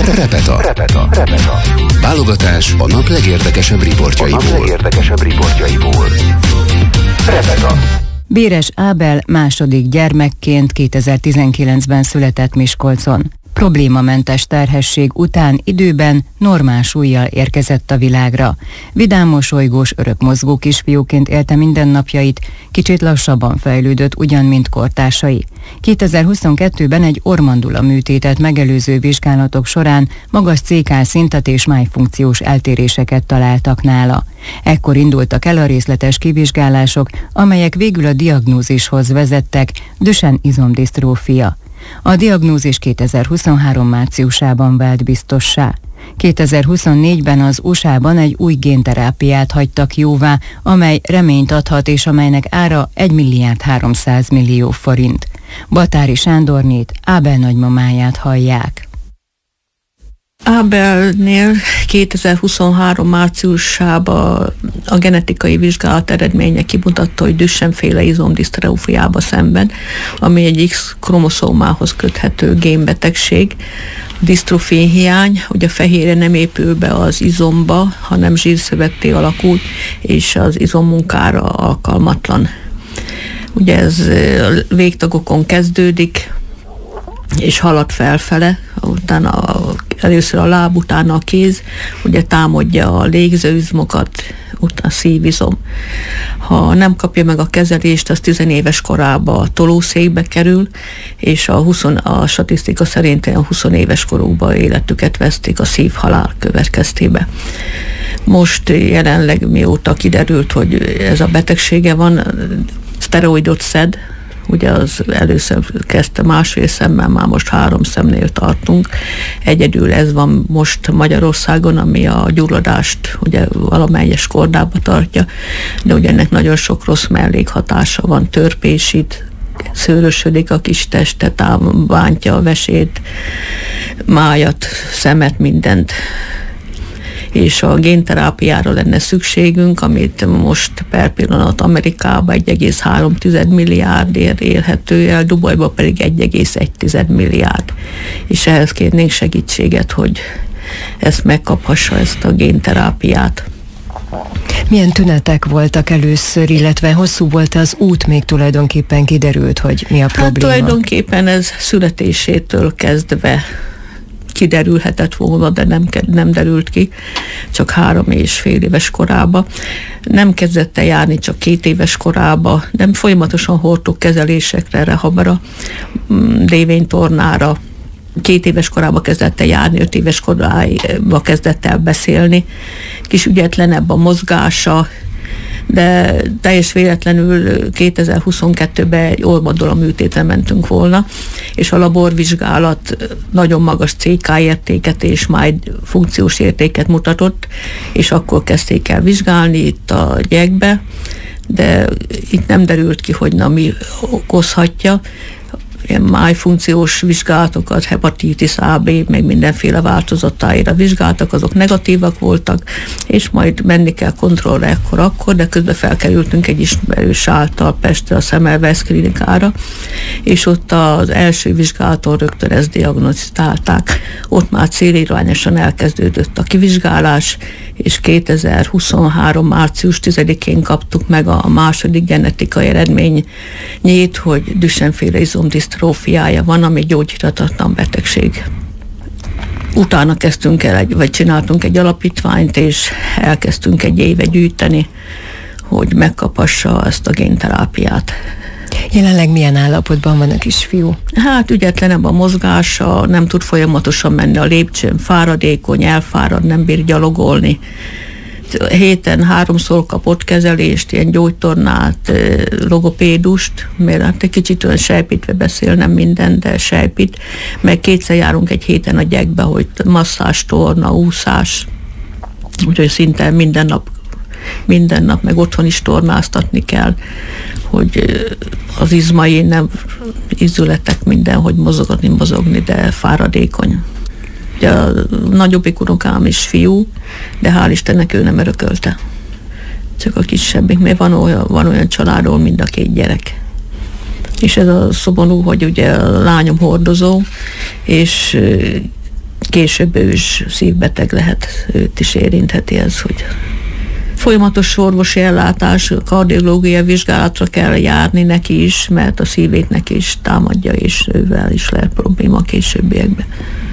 Repeta. Válogatás a nap legérdekesebb riportjaiból. Repeta. Béres Ábel második gyermekként 2019-ben született Miskolcon. Problémamentes terhesség után időben normál súllyal érkezett a világra. Vidám, mosolygós, örökmozgó kisfiúként élte mindennapjait, kicsit lassabban fejlődött ugyan, mint kortársai. 2022-ben egy orrmandula műtétet megelőző vizsgálatok során magas CK-szintet és májfunkciós eltéréseket találtak nála. Ekkor indultak el a részletes kivizsgálások, amelyek végül a diagnózishoz vezettek: Duchenne izomdisztrófia. A diagnózis 2023 márciusában vált biztossá. 2024-ben az USA-ban egy új génterápiát hagytak jóvá, amely reményt adhat és amelynek ára 1,3 milliárd forint. Batári Sándornét, Ábel nagymamáját hallják. Ábelnél 2023 márciusában a genetikai vizsgálat eredménye kimutatta, hogy Duchenne-féle izomdisztrófiába szenved, ami egy X-kromoszómához köthető génbetegség. Disztrofin hiány, hogy a fehérje nem épül be az izomba, hanem zsírszövetté alakul, és az izommunkára alkalmatlan. Ugye ez a végtagokon kezdődik, és halad felfele, utána először a láb, utána a kéz, ugye támadja a légzőizmokat, utána a szívizom. Ha nem kapja meg a kezelést, az 10 éves korában tolószékbe kerül, és a statisztika szerint a 20 éves korukban életüket vesztik a szívhalál következtében. Most jelenleg, mióta kiderült, hogy ez a betegsége van, szteroidot szed, ugye az először kezdte 1,5 szemmel, már most 3 szemnél tartunk. Egyedül ez van most Magyarországon, ami a gyulladást ugye valamelyes kordába tartja, de ugye ennek nagyon sok rossz mellékhatása van, törpésít, szőrösödik a kis teste, bántja a vesét, májat, szemet, mindent. És a génterápiára lenne szükségünk, amit most per pillanat Amerikában 1,3 milliárdért érhető el, Dubajban pedig 1,1 milliárd. És ehhez kérnénk segítséget, hogy ezt megkaphassa, ezt a génterápiát. Milyen tünetek voltak először, illetve hosszú volt az út, még tulajdonképpen kiderült, hogy mi a probléma? Hát tulajdonképpen ez születésétől kezdve kiderülhetett volna, de nem derült ki, csak 3,5 éves korába. Nem kezdett el járni csak 2 éves korába, nem folyamatosan hordtuk kezelésekre, rehabra, dévénytornára. 2 éves korába kezdett el járni, 5 éves korába kezdett el beszélni. Kis ügyetlenebb a mozgása, de teljes véletlenül 2022-ben egy orrmandula műtétre mentünk volna, és a laborvizsgálat nagyon magas CK értéket és majd funkciós értéket mutatott, és akkor kezdték el vizsgálni itt a gyekbe, de itt nem derült ki, hogy mi okozhatja. Ilyen májfunkciós vizsgálatokat, hepatitis A, B, meg mindenféle változatáira vizsgáltak, azok negatívak voltak, és majd menni kell kontrollra akkor, de közben felkerültünk egy ismerős által Pestre a Semmelweis klinikára, és ott az első vizsgálaton rögtön ezt diagnosztálták. Ott már célirányosan elkezdődött a kivizsgálás, és 2023. március 10-én kaptuk meg a második genetikai eredményét, hogy Duchenne-féle izomdisztrófiája van, ami gyógyíthatatlan betegség. Utána csináltunk egy alapítványt, és elkezdtünk egy éve gyűjteni, hogy megkaphassa ezt a génterápiát. Jelenleg milyen állapotban van a kisfiú? Hát ügyetlenebb a mozgása, nem tud folyamatosan menni a lépcsőn, fáradékony, elfárad, nem bír gyalogolni. Héten 3-szor kapott kezelést, ilyen gyógytornát, logopédust, mert hát egy kicsit olyan sejpítve beszél, nem minden, de sejpít. Meg 2-szer járunk egy héten a gyekbe, hogy masszás, torna, úszás, úgyhogy szinte minden nap, meg otthon is tornáztatni kell, hogy az izmai nem izületek mindenhogy mozogni, de fáradékony. Ugye a nagyobbik unokám is fiú, de hál' Istennek ő nem örökölte. Csak a kisebbik, mert van olyan családról mind a 2 gyerek. És ez a szomorú, hogy ugye a lányom hordozó, és később ő is szívbeteg lehet, őt is érintheti ez, hogy folyamatos orvosi ellátás, kardiológiai vizsgálatra kell járni neki is, mert a szívét neki is támadja, és ővel is lehet probléma a későbbiekben.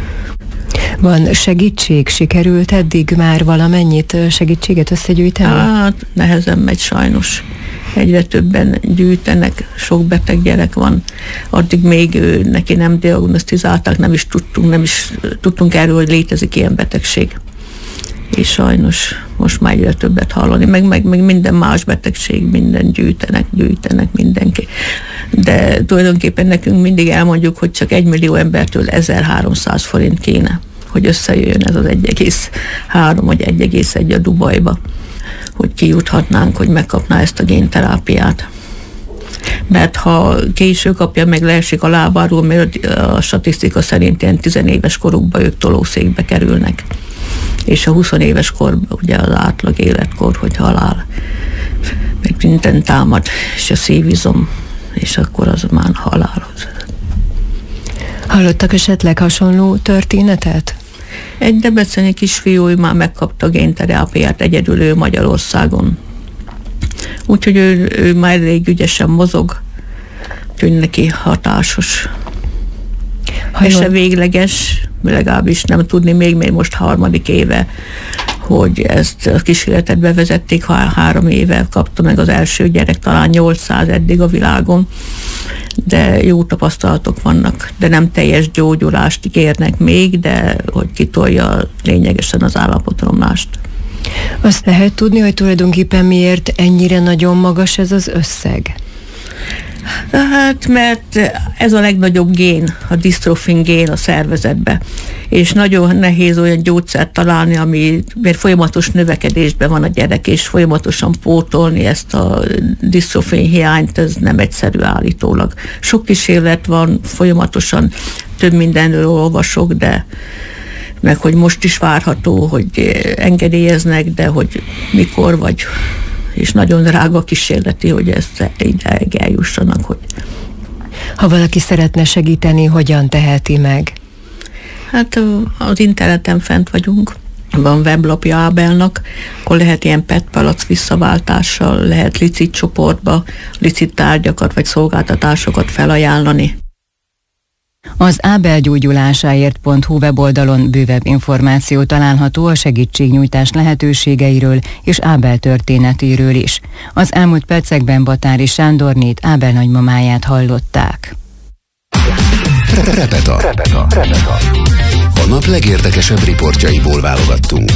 Van segítség? Sikerült eddig már valamennyit segítséget összegyűjteni? Hát nehezen megy sajnos. Egyre többen gyűjtenek, sok beteg gyerek van. Addig még neki nem diagnosztizálták, nem is tudtunk erről, hogy létezik ilyen betegség. És sajnos most már egyre többet hallani, meg minden más betegség, minden gyűjtenek mindenki. De tulajdonképpen nekünk mindig elmondjuk, hogy csak 1 millió embertől 1300 forint kéne, hogy összejöjjön ez az 1,3 vagy 1,1 a Dubajba, hogy kijuthatnánk, hogy megkapná ezt a génterápiát. Mert ha késő kapja, meg leesik a lábáról, mert a statisztika szerint ilyen 10 éves korukban ők tolószékbe kerülnek. És a 20 éves korban ugye az átlag életkor, hogy halál, meg minden támad, és a szívizom, és akkor az már halál. Hallottak esetleg hasonló történetet? Egy debreceni kisfiú már megkapta a génterápiát, egyedül ő Magyarországon. Úgyhogy ő már elég ügyesen mozog, úgyhogy neki hatásos. Ez se végleges, legalábbis nem tudni még most 3. éve, hogy ezt a kísérletet bevezették, 3 éve kapta meg az első gyerek, talán 800 eddig a világon, de jó tapasztalatok vannak, de nem teljes gyógyulást ígérnek még, de hogy kitolja lényegesen az állapotromlást. Azt lehet tudni, hogy tulajdonképpen miért ennyire nagyon magas ez az összeg? Hát, mert ez a legnagyobb gén, a disztrofin gén a szervezetbe, és nagyon nehéz olyan gyógyszert találni, mert folyamatos növekedésben van a gyerek, és folyamatosan pótolni ezt a disztrofin hiányt, ez nem egyszerű állítólag. Sok kísérlet van, folyamatosan több mindenről olvasok, de meg hogy most is várható, hogy engedélyeznek, de hogy mikor vagy, és nagyon drága kísérleti, hogy ezt ideig eljussanak. Hogy... Ha valaki szeretne segíteni, hogyan teheti meg? Hát az interneten fent vagyunk, van weblapja Ábelnak, akkor lehet ilyen PET-palack visszaváltással, lehet licit csoportba, licit tárgyakat vagy szolgáltatásokat felajánlani. Az ábelgyógyulásáért.hu weboldalon bővebb információ található a segítségnyújtás lehetőségeiről és Ábel történetéről is. Az elmúlt percekben Batári Sándornét, Ábel nagymamáját hallották. Repeta. A nap legérdekesebb riportjaiból válogattunk.